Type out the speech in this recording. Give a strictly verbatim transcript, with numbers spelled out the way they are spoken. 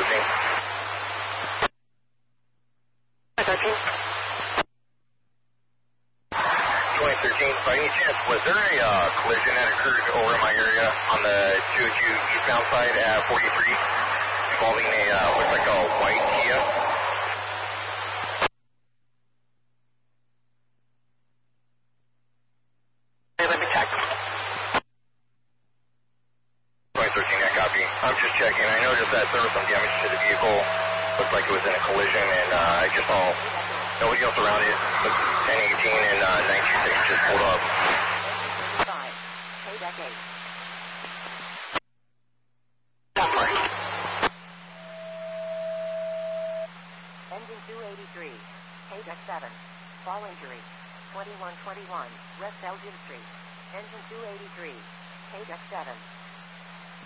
switching. thirteen. twenty thirteen, by any chance, was there a uh, collision that occurred over in my area on the two oh two eastbound side at forty-three involving a, uh, looks like a white Kia? Hey, let me check. twenty thirteen, I copy. I'm just checking. I noticed that there was some damage to the vehicle. Looked like it was in a collision, and uh, I just saw nobody else around it. ten eighteen and uh, nine two six just pulled up. Five. Payback eight. Engine two eighty-three. Payback seven. Fall injury. twenty-one twenty-one. West Elgin Street. Engine two eighty-three. Payback seven.